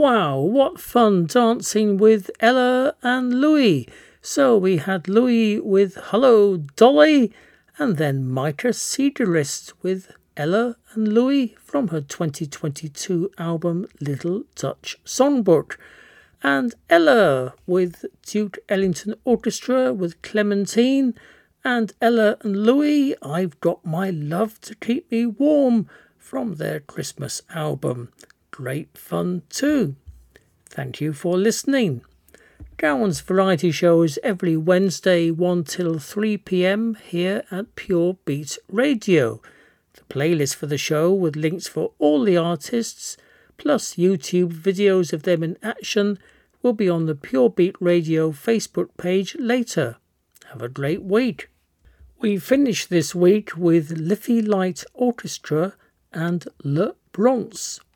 Wow, what fun dancing with Ella and Louis. So we had Louis with Hello Dolly, and then Micah Cedrist with Ella and Louis from her 2022 album Little Dutch Songbook. And Ella with Duke Ellington Orchestra with Clementine, and Ella and Louis, I've Got My Love to Keep Me Warm from their Christmas album. Great fun too. Thank you for listening. Gowan's Variety Show is every Wednesday 1 till 3 p.m. here at Pure Beat Radio. The playlist for the show with links for all the artists plus YouTube videos of them in action will be on the Pure Beat Radio Facebook page later. Have a great week. We finish this week with Liffey Light Orchestra and Le Bronze.